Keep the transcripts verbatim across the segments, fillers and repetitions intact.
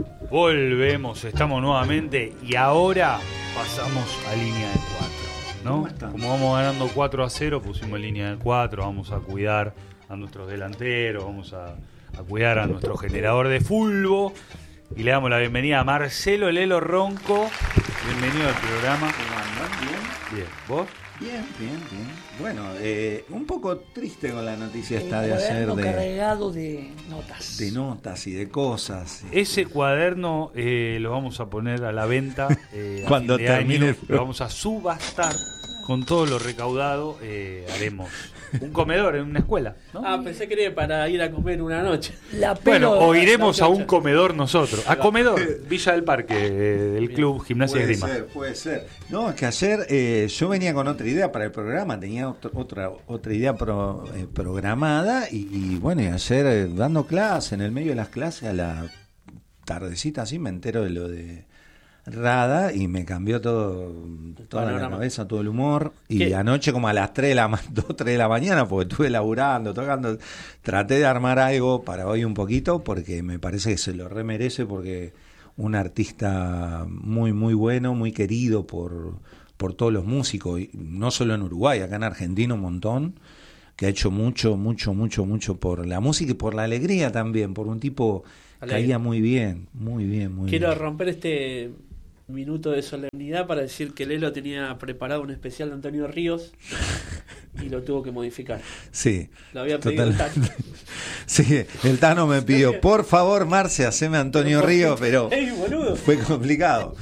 Volvemos, estamos nuevamente y ahora pasamos a línea de cuatro, ¿no? Como vamos ganando cuatro a cero, pusimos línea de cuatro, vamos a cuidar a nuestros delanteros, vamos a, a cuidar a nuestro generador de fulbo y le damos la bienvenida a Marcelo Lelo Ronco. Bienvenido al programa. ¿Cómo andan? ¿Bien? Bien, ¿vos? Bien, bien, bien. Bueno, eh, un poco triste con la noticia esta El de ayer cuaderno de, cargado de notas. de notas y de cosas. Ese cuaderno eh, lo vamos a poner a la venta eh, a Cuando fin de termine año. el- Lo vamos a subastar con todo lo recaudado. Eh, haremos un comedor en una escuela, ¿no? Ah, pensé que era para ir a comer una noche. La Bueno, pelo- o iremos la a un plancha. comedor nosotros. A comedor, Villa del Parque, eh, del Club Gimnasia Puede Esgrima. ser, puede ser. No, es que ayer eh, yo venía con otra idea para el programa, tenía otro- otra otra idea pro- eh, programada y, y bueno, y ayer eh, dando clase, en el medio de las clases, a la tardecita así, me entero de lo de Rada y me cambió todo, toda la panorama. cabeza, todo el humor. Y ¿Qué? anoche como a las tres de la ma- dos, tres de la mañana, porque estuve laburando, tocando, traté de armar algo para hoy un poquito, porque me parece que se lo remerece, porque un artista muy, muy bueno, muy querido por, por todos los músicos, y no solo en Uruguay, acá en Argentina un montón, que ha hecho mucho, mucho, mucho, mucho por la música y por la alegría también, por un tipo que Alegre. caía muy bien, muy bien, muy Quiero bien. romper este minuto de solemnidad para decir que Lelo tenía preparado un especial de Antonio Ríos y lo tuvo que modificar. Sí, Lo había pedido el Tano. sí, el Tano me pidió, por favor, Marce, haceme Antonio Río, pero ¡Ey, boludo! fue complicado.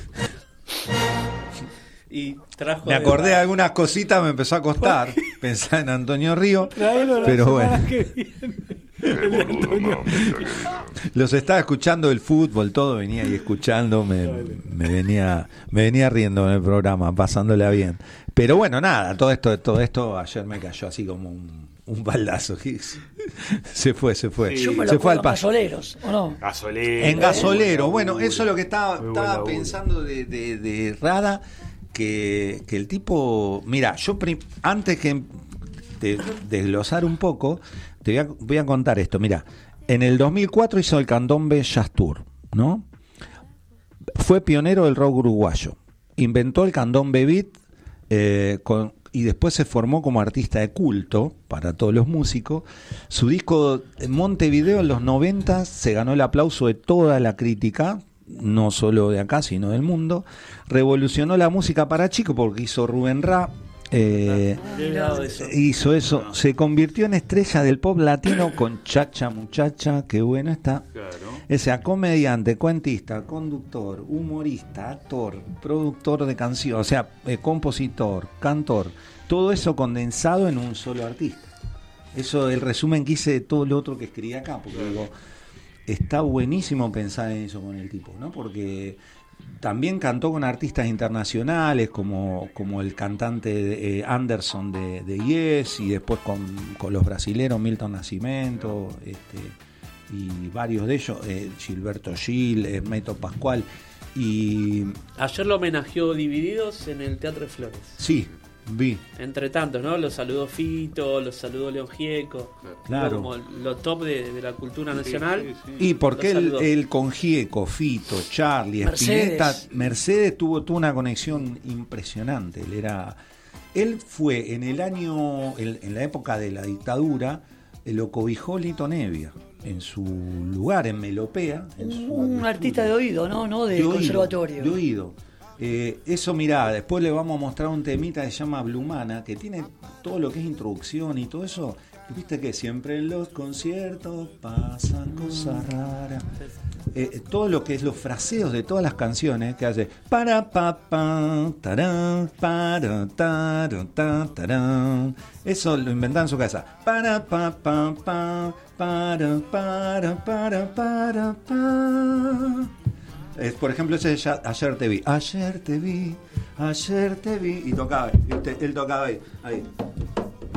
Y trajo Me de- acordé de algunas cositas, me empezó a costar pensar en Antonio Río, Traelo la pero semana bueno. que viene. El Antonio. Los estaba escuchando el fútbol, todo venía ahí escuchando, me, me venía me venía riendo en el programa, pasándola bien. Pero bueno, nada, todo esto todo esto ayer me cayó así como un, un baldazo. Se fue, se fue. Sí. Yo me se lo fue al acuerdo paso. gasoleros, ¿o no? Gasolero. En gasolero, Muy buen bueno, laburo. eso es lo que estaba, Muy buen estaba laburo. pensando de, de, de Rada, que, que el tipo, mira, yo prim- antes que de desglosar un poco, te voy a, voy a contar esto, mira, en el dos mil cuatro hizo el Candombe Jazz Tour, ¿no? Fue pionero del rock uruguayo, inventó el Candombe Beat, eh, con, y después se formó como artista de culto para todos los músicos. Su disco Montevideo en los noventa se ganó el aplauso de toda la crítica, no solo de acá, sino del mundo. Revolucionó la música para chicos porque hizo Rubén Ra. Eh, Le he dado eso. hizo eso, se convirtió en estrella del pop latino con Chacha Muchacha, qué bueno está. Claro. O sea, comediante, cuentista, conductor, humorista, actor, productor de canciones, o sea, eh, compositor, cantor, todo eso condensado en un solo artista. Eso el resumen que hice de todo lo otro que escribí acá, porque digo, está buenísimo pensar en eso con el tipo, ¿no? Porque también cantó con artistas internacionales como, como el cantante eh, Anderson de, de Yes, y después con, con los brasileros Milton Nascimento, este, y varios de ellos, eh, Gilberto Gil, Hermeto Pascual, y Ayer lo homenajeó Divididos en el Teatro de Flores. sí, vi, Entre tantos, ¿no? Los saludó Fito, los saludó León Gieco. Claro. Como lo top de, de la cultura nacional. Sí, sí, sí. y porque Lo él, saludó. él con Gieco, Fito, Charlie, Mercedes. Spinetta, Mercedes tuvo, tuvo una conexión impresionante. Él era, él fue en el año, en, en la época de la dictadura, eh, lo cobijó Lito Nevia en su lugar, en Melopea. En su Un artista de oído, ¿no? No de, de oído, conservatorio. de oído. Eh, eso, mirá, después le vamos a mostrar un temita que se llama Blumana, que tiene todo lo que es introducción y todo eso. Y viste que siempre en los conciertos pasan cosas raras. Eh, todo lo que es los fraseos de todas las canciones que hace para pa pa tarán, para taro, ta, tarán. Eso lo inventaron en su casa. Para pa pa pa para para para para pa. Eh, por ejemplo, ese es ya, ayer te vi, ayer te vi, ayer te vi, y tocaba, él, te- él tocaba ahí, ahí.